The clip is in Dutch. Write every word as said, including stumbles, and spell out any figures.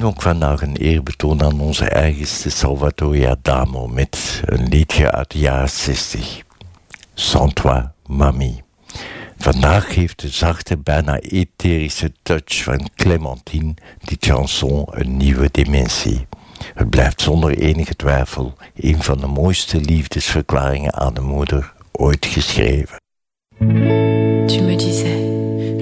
ook vandaag een eerbetoon aan onze eigenste Salvatore Adamo met een liedje uit de jaren zestig. Sans toi, mamie. Vandaag geeft de zachte, bijna etherische touch van Clémentine die chanson een nieuwe dimensie. Het blijft zonder enige twijfel een van de mooiste liefdesverklaringen aan de moeder ooit geschreven. Tu me disais